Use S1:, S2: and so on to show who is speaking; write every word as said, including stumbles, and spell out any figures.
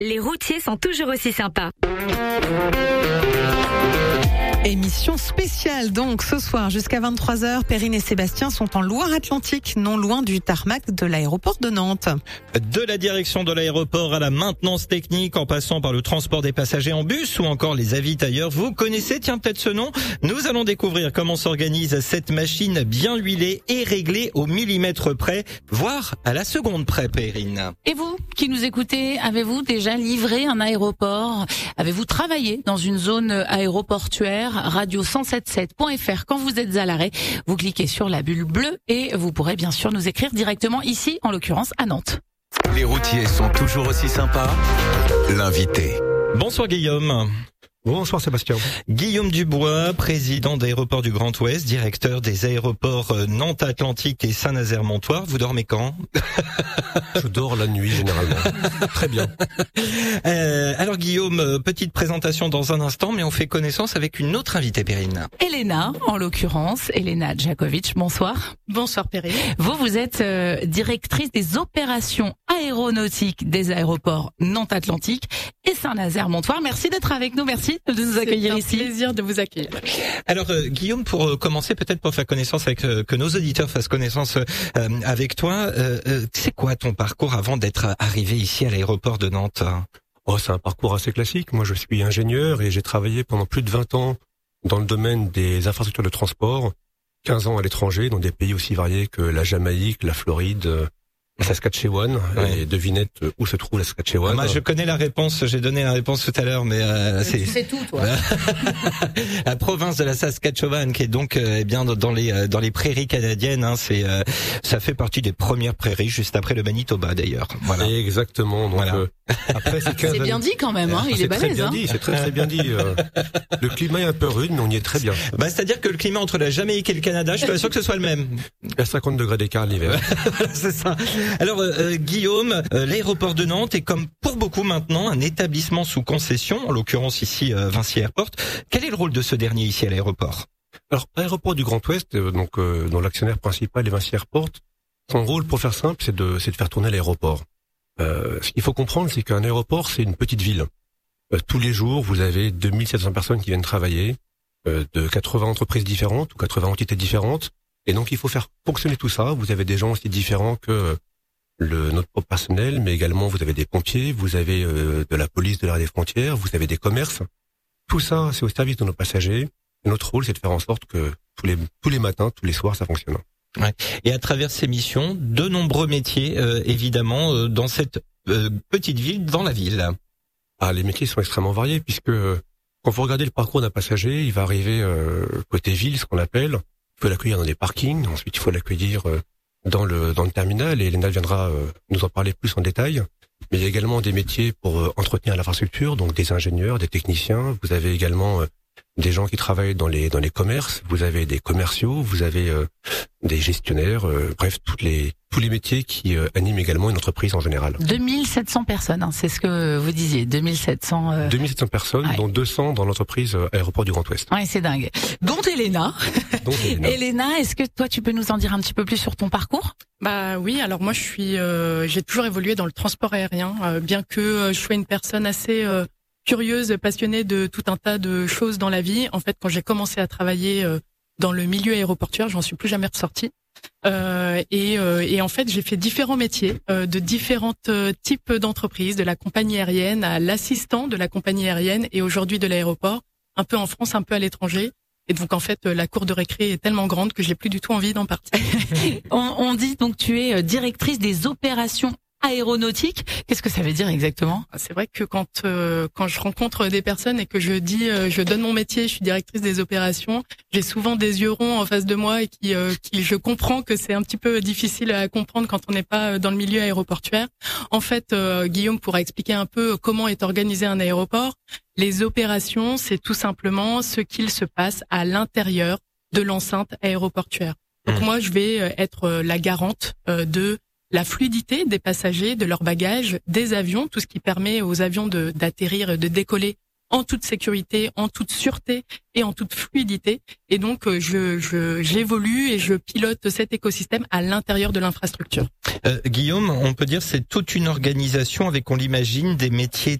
S1: Les routiers sont toujours aussi sympas.
S2: Émission spéciale donc ce soir jusqu'à vingt-trois heures. Perrine et Sébastien sont en Loire-Atlantique, non loin du tarmac de l'aéroport de Nantes.
S3: De la direction de l'aéroport à la maintenance technique, en passant par le transport des passagers en bus ou encore les avitailleurs, vous connaissez, tiens peut-être ce nom. Nous allons découvrir comment s'organise cette machine bien huilée et réglée au millimètre près, voire à la seconde près, Perrine.
S4: Et vous qui nous écoutez, avez-vous déjà livré un aéroport? Avez-vous travaillé dans une zone aéroportuaire? radio cent soixante-sept point f r. Quand vous êtes à l'arrêt, vous cliquez sur la bulle bleue et vous pourrez bien sûr nous écrire directement ici, en l'occurrence à Nantes.
S5: Les routiers sont toujours aussi sympas. L'invité.
S3: Bonsoir Guillaume.
S6: Bonsoir Sébastien.
S3: Guillaume Dubois, président d'Aéroports du Grand Ouest, directeur des aéroports Nantes Atlantique et Saint-Nazaire-Montoire. Vous dormez quand?
S6: Je dors la nuit généralement. Très bien.
S3: Euh, alors Guillaume, petite présentation dans un instant, mais on fait connaissance avec une autre invitée, Perrine.
S4: Elena, en l'occurrence, Elena Djakovic. Bonsoir.
S7: Bonsoir Perrine.
S4: Vous, vous êtes euh, directrice des opérations aéronautiques des aéroports Nantes Atlantique et Saint-Nazaire-Montoire. Merci d'être avec nous. Merci de nous accueillir ici.
S7: C'est un plaisir de vous accueillir.
S3: Alors euh, Guillaume, pour euh, commencer, peut-être pour faire connaissance avec euh, que nos auditeurs fassent connaissance euh, avec toi, euh, euh, c'est quoi ton parcours avant d'être arrivé ici à l'aéroport de Nantes?
S6: Oh, c'est un parcours assez classique. Moi, je suis ingénieur et j'ai travaillé pendant plus de vingt ans dans le domaine des infrastructures de transport, quinze ans à l'étranger, dans des pays aussi variés que la Jamaïque, la Floride, la Saskatchewan. Ouais. Et devinette où se trouve la Saskatchewan.
S3: Moi, je connais la réponse. J'ai donné la réponse tout à l'heure, mais euh,
S4: c'est c'est tout, toi.
S3: La province de la Saskatchewan, qui est donc euh, eh bien dans les dans les prairies canadiennes. Hein, c'est euh, ça fait partie des premières prairies, juste après le Manitoba d'ailleurs. Voilà.
S6: Exactement. Donc,
S3: voilà.
S6: Euh, après, c'est,
S4: c'est bien dit quand même. Hein, il
S6: c'est
S4: est balèze.
S6: Très bien
S4: hein.
S6: dit, c'est très très bien dit. Euh, le climat est un peu rude, mais on y est très bien.
S3: Bah, c'est-à-dire que le climat entre la Jamaïque et le Canada, je suis pas sûr que ce soit le même.
S6: Il y a cinquante degrés d'écart l'hiver.
S3: C'est ça. Alors euh, Guillaume, euh, l'aéroport de Nantes est comme pour beaucoup maintenant un établissement sous concession, en l'occurrence ici euh, Vinci Airport. Quel est le rôle de ce dernier ici à l'aéroport?
S6: Alors, l'aéroport du Grand Ouest, euh, donc euh, dont l'actionnaire principal est Vinci Airport, son rôle, pour faire simple, c'est de c'est de faire tourner l'aéroport. Euh, ce qu'il faut comprendre, c'est qu'un aéroport, c'est une petite ville. Euh, tous les jours, vous avez deux mille sept cents personnes qui viennent travailler, euh, de quatre-vingts entreprises différentes ou quatre-vingts entités différentes. Et donc, il faut faire fonctionner tout ça. Vous avez des gens aussi différents que le notre propre personnel, mais également vous avez des pompiers, vous avez euh, de la police de l'arrêt des frontières, vous avez des commerces. Tout ça, c'est au service de nos passagers. Et notre rôle, c'est de faire en sorte que tous les tous les matins, tous les soirs, ça fonctionne.
S3: Ouais. Et à travers ces missions, de nombreux métiers, euh, évidemment, euh, dans cette euh, petite ville, dans la ville.
S6: Ah, les métiers sont extrêmement variés, puisque euh, quand vous regardez le parcours d'un passager, il va arriver euh, côté ville, ce qu'on appelle. Il faut l'accueillir dans des parkings, ensuite il faut l'accueillir euh, dans le dans le terminal, et Elena viendra euh, nous en parler plus en détail. Mais il y a également des métiers pour euh, entretenir l'infrastructure, donc des ingénieurs, des techniciens. Vous avez également euh, des gens qui travaillent dans les dans les commerces, vous avez des commerciaux, vous avez euh, des gestionnaires, euh, bref, toutes les tous les métiers qui euh, animent également une entreprise en général.
S4: deux mille sept cents personnes, hein, c'est ce que vous disiez, deux mille sept cents euh...
S6: deux mille sept cents personnes, ouais. Dont deux cents dans l'entreprise euh, Aéroport du Grand Ouest.
S4: Ouais, c'est dingue. Dont Elena.
S6: Dont Elena.
S4: Elena, est-ce que toi tu peux nous en dire un petit peu plus sur ton parcours?
S7: Bah oui, alors moi je suis euh, j'ai toujours évolué dans le transport aérien, euh, bien que euh, je sois une personne assez euh, curieuse, passionnée de tout un tas de choses dans la vie. En fait, quand j'ai commencé à travailler euh, dans le milieu aéroportuaire, j'en suis plus jamais ressortie. Euh, et, euh, et en fait, j'ai fait différents métiers euh, de différents euh, types d'entreprises, de la compagnie aérienne à l'assistant de la compagnie aérienne et aujourd'hui de l'aéroport, un peu en France, un peu à l'étranger. Et donc en fait, la cour de récré est tellement grande que j'ai plus du tout envie d'en partir.
S4: on, on dit donc tu es directrice des opérations aéronautique. Qu'est-ce que ça veut dire exactement?
S7: C'est vrai que quand euh, quand je rencontre des personnes et que je dis euh, je donne mon métier, je suis directrice des opérations, j'ai souvent des yeux ronds en face de moi et qui euh, qui je comprends que c'est un petit peu difficile à comprendre quand on n'est pas dans le milieu aéroportuaire. En fait, euh, Guillaume pourra expliquer un peu comment est organisé un aéroport. Les opérations, c'est tout simplement ce qu'il se passe à l'intérieur de l'enceinte aéroportuaire. Donc mmh. moi, je vais être la garante euh, de la fluidité des passagers, de leurs bagages, des avions, tout ce qui permet aux avions de, d'atterrir, de décoller en toute sécurité, en toute sûreté et en toute fluidité. Et donc, je, je j'évolue et je pilote cet écosystème à l'intérieur de l'infrastructure.
S3: Euh, Guillaume, on peut dire c'est toute une organisation avec, on l'imagine, des métiers